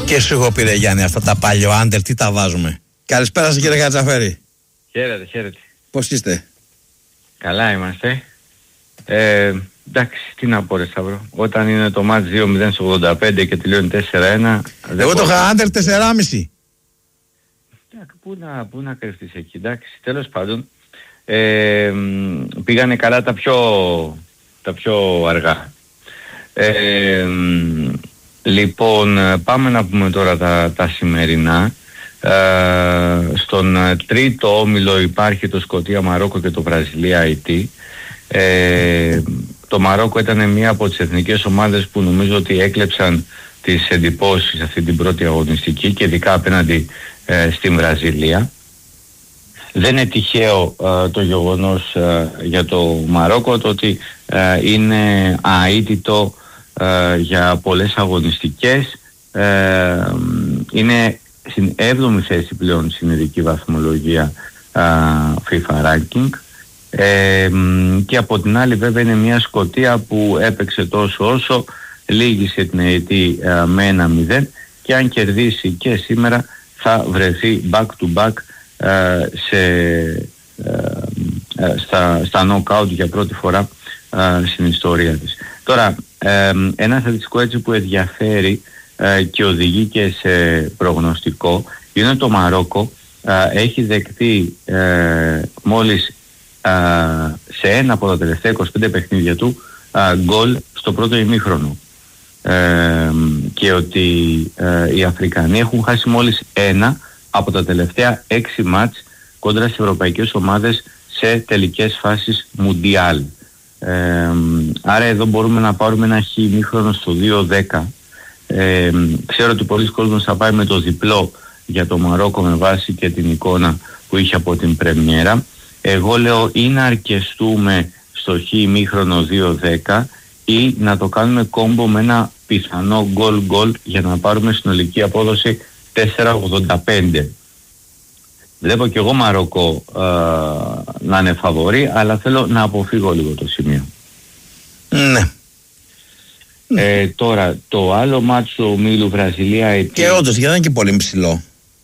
Και σου έχω πει, ρε Γιάννη, αυτά τα παλιό άντερ, τι τα βάζουμε. Καλησπέρα σας, κύριε Χατζαφέρη. Χαίρετε, χαίρετε. Πώς είστε? Καλά είμαστε. Εντάξει, τι να πω ρε Σταύρο. Όταν είναι το μάτς 2-0 στο 85 και τελειώνει 4-1... Εγώ το είχα άντερ 4,5. Πού να κρυφτείς εκεί, εντάξει. Τέλος πάντων, πήγανε καλά τα πιο αργά. Λοιπόν, πάμε να πούμε τώρα τα σημερινά. Στον τρίτο όμιλο υπάρχει το Σκωτία Μαρόκο και το Βραζιλία Αιτή. Το Μαρόκο ήταν μία από τις εθνικές ομάδες που νομίζω ότι έκλεψαν τις εντυπώσεις αυτή την πρώτη αγωνιστική και ειδικά απέναντι στην Βραζιλία. Δεν είναι τυχαίο το γεγονός για το Μαρόκο το ότι είναι αίτητο για πολλές αγωνιστικές. Είναι στην 7η θέση πλέον στην ειδική βαθμολογία FIFA Ranking. Και από την άλλη βέβαια είναι μια Σκωτία που έπαιξε τόσο όσο, λύγησε την Αιτή με 1-0 και αν κερδίσει και σήμερα θα βρεθεί back to back στα knockout για πρώτη φορά στην ιστορία της. Τώρα ένα στατιστικό έτσι που ενδιαφέρει και οδηγεί και σε προγνωστικό είναι το Μαρόκο έχει δεκτεί μόλις σε ένα από τα τελευταία 25 παιχνίδια του γκολ στο πρώτο ημίχρονο και ότι οι Αφρικανοί έχουν χάσει μόλις ένα από τα τελευταία 6 μάτς κόντρα στις ευρωπαϊκές ομάδες σε τελικές φάσεις Μουντιάλ. Άρα εδώ μπορούμε να πάρουμε ένα χ ημίχρονο στο 2-10. Ξέρω ότι πολλοί κόσμος θα πάει με το διπλό για το Μαρόκο με βάση και την εικόνα που είχε από την πρεμιέρα. Εγώ λέω ή να αρκεστούμε στο χ ημίχρονο 2-10 ή να το κάνουμε κόμπο με ένα πιθανό γκολ για να πάρουμε συνολική απόδοση 4,85. Βλέπω και εγώ Μαρόκο να είναι φαβορί, αλλά θέλω να αποφύγω λίγο το σημείο. Ναι. Τώρα το άλλο μάτσο ομίλου Βραζιλία και όντως γιατί δεν είναι και πολύ ψηλό.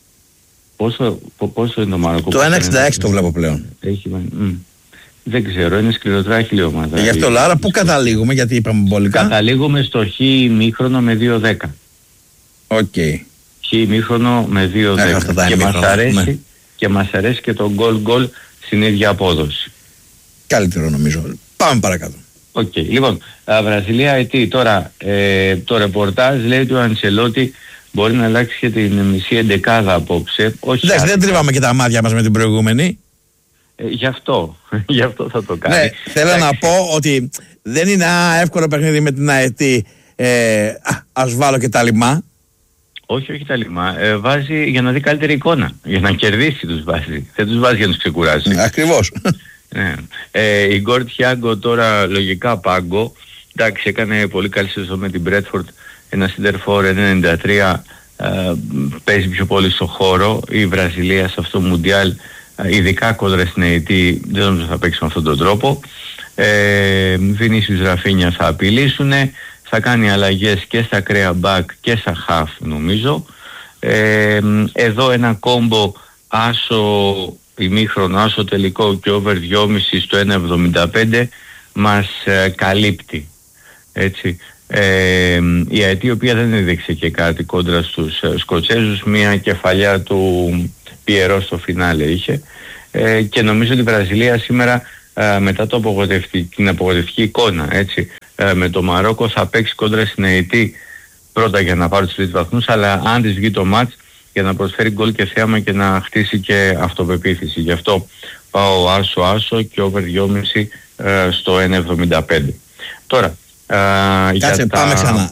Πόσο είναι το Μαρόκο? Το 1,66 το βλέπω πλέον. Δεν ξέρω, είναι σκληροτράχηλη ομάδα. Γι' αυτό Λάρα, πού καταλήγουμε, γιατί είπαμε μπολικά? Καταλήγουμε στο χ ημίχρονο με 2-10. Οκ. Χ ημίχρονο με 2-10. Και μας αρέσει και το γκολ στην ίδια απόδοση. Καλύτερο νομίζω. Πάμε παρακάτω. Οκ. Λοιπόν, Βραζιλία Αιτή. Τώρα το ρεπορτάζ λέει ότι ο Αντσελότη μπορεί να αλλάξει και την μισή εντεκάδα απόψε. Εντάξει, δεν τρίβαμε και τα μάτια μας με την προηγούμενη. Γι' αυτό θα το κάνει. Ναι, θέλω να πω ότι δεν είναι εύκολο παιχνίδι με την Αετή. Ας βάλω και τα λιμά. Όχι τα λιμά. Βάζει για να δει καλύτερη εικόνα. Για να κερδίσει τους βάζει. Δεν τους βάζει για να τους ξεκουράσει. Ακριβώς. Ναι. Η Γκορ Τιάγκο τώρα λογικά πάγκο. Εντάξει, έκανε πολύ καλή σεζόν με την Μπρέτφορντ. Ένα σιντερφόρ 1.93. Παίζει πιο πολύ στο χώρο. Η Βραζιλία σε αυτό το Μουντιάλ, ειδικά κόντρα στην Αιτή, δεν νομίζω θα παίξει με αυτόν τον τρόπο. Βινίσιους Ραφίνια θα απειλήσουν. Θα κάνει αλλαγές και στα ακραία μπακ και στα χαφ νομίζω. Εδώ ένα κόμπο άσο ημίχρονο, άσο τελικό και over 2,5 στο 1,75 μας καλύπτει. Έτσι. Η Αιτή, η οποία δεν έδειξε και κάτι κόντρα στους Σκοτσέζους, μια κεφαλιά του Πιερό στο φινάλε είχε, και νομίζω ότι η Βραζιλία σήμερα μετά την απογοητευτική εικόνα, έτσι, με το Μαρόκο θα παίξει κόντρα στην Αιτή πρώτα για να πάρει τους τρεις βαθμούς, αλλά αν της βγει το μάτς για να προσφέρει γκολ και θέαμα και να χτίσει και αυτοπεποίθηση. Γι' αυτό πάω άσο και over 2,5 στο 1,75. Τώρα κάτσε, πάμε ξανά.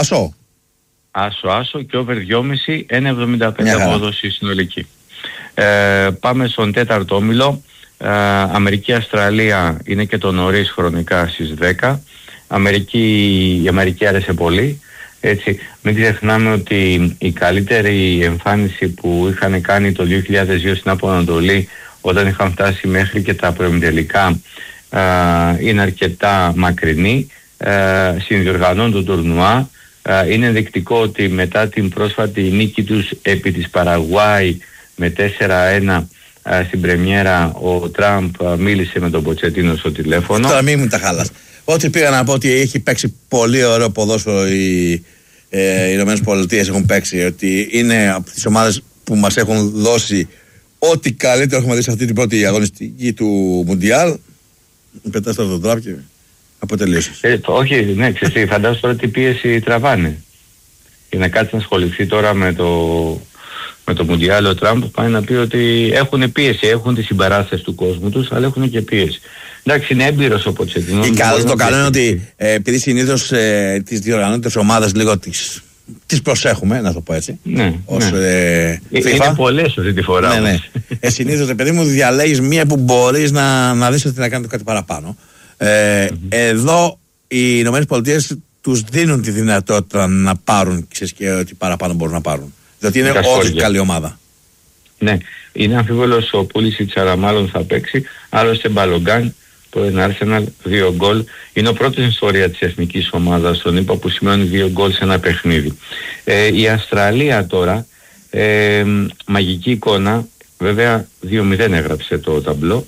Άσο και over 2,5 1,75 απόδοση συνολική. Πάμε στον τέταρτο όμιλο. Αμερική-Αυστραλία είναι και το νωρίς χρονικά στις 10. Η Αμερική άρεσε πολύ. Έτσι, μην ξεχνάμε ότι η καλύτερη εμφάνιση που είχαν κάνει το 2002 στην Αποανατολή, όταν είχαν φτάσει μέχρι και τα προημιτελικά, είναι αρκετά μακρινή. Συνδιοργανώνουν το τουρνουά, Είναι ενδεικτικό ότι μετά την πρόσφατη νίκη τους επί της Παραγουάη με 4-1 στην πρεμιέρα, ο Τραμπ μίλησε με τον Ποτσετίνο στο τηλέφωνο. Τώρα μην μου τα χάλας. Ό,τι πήγα να πω ότι έχει παίξει πολύ ωραίο ποδόσφαιρο οι Ηνωμένες Πολιτείες έχουν παίξει, ότι είναι από τις ομάδες που μας έχουν δώσει ό,τι καλύτερο έχουμε δει σε αυτή την πρώτη αγωνιστική του Μουντιάλ. Πετάς τώρα τον Τραμπ και αποτελείωσες. Όχι, ναι, ξέρεις, φαντάζομαι τώρα τι πίεση τραβάνε. Για να κάτσει να ασχοληθεί τώρα με το Μουντιάλ, ο Τραμπ πάει να πει ότι έχουν πίεση, έχουν τη συμπαράσταση του κόσμου τους, αλλά έχουν και πίεση. Εντάξει, είναι έμπειρος ο Ποτσετίνο. Το καλό είναι ότι επειδή συνήθως τις διοργανώτες ομάδες λίγο τις προσέχουμε, να το πω έτσι. Ναι, ως, είναι πολλές αυτή τη φορά. Ναι. Συνήθως, παιδί μου, διαλέγεις μία που μπορείς να δεις ότι να κάνει κάτι παραπάνω. Εδώ οι Ηνωμένες Πολιτείες τους δίνουν τη δυνατότητα να πάρουν, ξέρεις, και ότι παραπάνω μπορούν να πάρουν. Διότι είναι όντως καλή ομάδα. Ναι, είναι αμφίβολος ο Πούλησιτς, αλλά μάλλον θα παίξει. Άλλωστε Μπαλογκάν, πρώην Arsenal, 2 γκολ. Είναι ο πρώτος στην ιστορία της εθνικής ομάδας, τον είπα, που σημαίνει 2 γκολ σε ένα παιχνίδι. Η Αυστραλία τώρα, μαγική εικόνα, βέβαια 2-0 έγραψε το ταμπλό.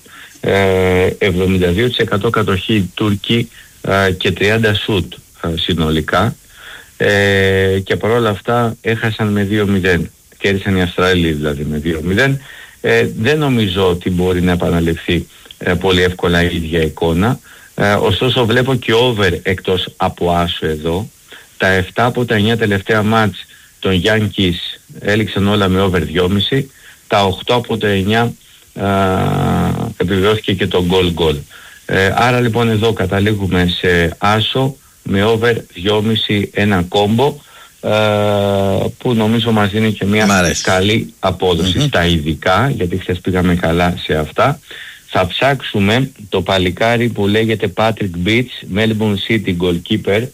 72% κατοχή Τούρκοι και 30 σουτ συνολικά, και παρόλα αυτά έχασαν με 2-0. Κέρδισαν οι Αυστραλοί δηλαδή με 2-0. Δεν νομίζω ότι μπορεί να επαναληφθεί πολύ εύκολα η ίδια εικόνα. Ωστόσο βλέπω και over εκτός από άσο εδώ. Τα 7 από τα 9 τελευταία μάτς των Yankees έληξαν όλα με over 2,5. Τα 8 από τα 9 επιβεβαιώθηκε και το goal. Άρα λοιπόν εδώ καταλήγουμε σε άσο με over 2,5, ένα κόμπο, που νομίζω μας δίνει και μια καλή απόδοση στα ειδικά, γιατί χθες πήγαμε καλά σε αυτά. Θα ψάξουμε το παλικάρι που λέγεται Patrick Beach, Melbourne City goalkeeper,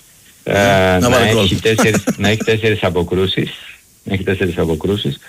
να έχει 4 αποκρούσεις.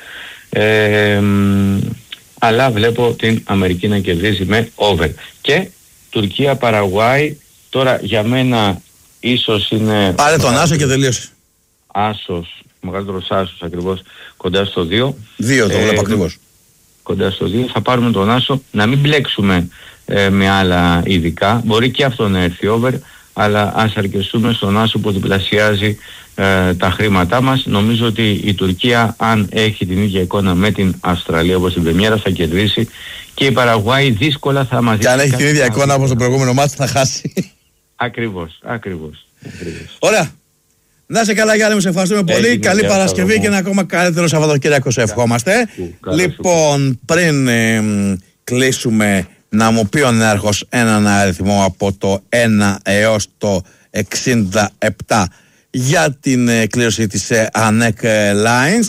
Αλλά βλέπω την Αμερική να κερδίζει με over. Και Τουρκία Παραγουάη, τώρα για μένα ίσως είναι... Πάρε τον άσο και τελείωσε. Άσος, μεγαλύτερος άσος ακριβώς, κοντά στο 2. 2 το βλέπω ακριβώς. Κοντά στο 2, θα πάρουμε τον άσο, να μην μπλέξουμε με άλλα ειδικά. Μπορεί και αυτό να έρθει over, αλλά ας αρκεστούμε στον άσο που διπλασιάζει τα χρήματά μας. Νομίζω ότι η Τουρκία, αν έχει την ίδια εικόνα με την Αυστραλία όπως την πρεμιέρα, θα κερδίσει, και η Παραγουάη δύσκολα θα μας δει. Και αν έχει την ίδια εικόνα όπως το προηγούμενο μάτς, θα χάσει. Ακριβώς. Ωραία. Να είσαι καλά, Γιάννη μου, σε ευχαριστούμε πολύ. Καλή Παρασκευή και ένα ακόμα καλύτερο Σαββατοκύριακο σε ευχόμαστε. Λοιπόν, πριν κλείσουμε, να μου πει ο νέαρχος έναν αριθμό από το 1 έως το 67 για την κλήρωση της ANEC Lines.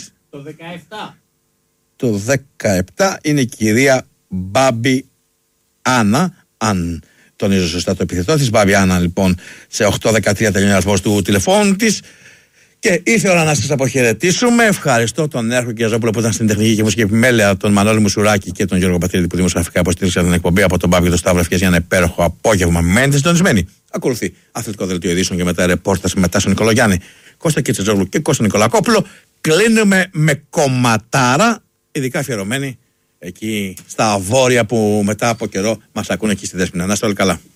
Το 17 είναι η κυρία Μπάμπη Άννα, αν τονίζω σωστά το επιθετό της. Μπάμπη Άννα, λοιπόν, σε 8-13 τελειώνει ο αριθμός του τηλεφώνου της. Και ήρθε η ώρα να σας αποχαιρετήσουμε. Ευχαριστώ τον Νέαρχο Κιαζόπουλο που ήταν στην τεχνική και μουσική επιμέλεια, τον Μανώλη Μουσουράκη και τον Γιώργο Πατρίδη που δημοσιογραφικά υποστήριξαν την εκπομπή, από τον Μπάμπη και τον Σταύρο. Ευχές για ένα υπέροχο απόγευμα. Μένετε συντονισμένοι. Ακολουθεί αθλητικό δελτίο ειδήσεων και μετά ρεπόρταση με Τάσο Νικολογιάννη, Κώστα Κιτσετζόγλου και Κώστα Νικολακόπουλο. Κλείνουμε με κομματάρα, ειδικά αφιερωμένη εκεί στα βόρεια που μετά από καιρό μας ακούνε εκεί στη Δέσποινα. Να είστε όλοι καλά.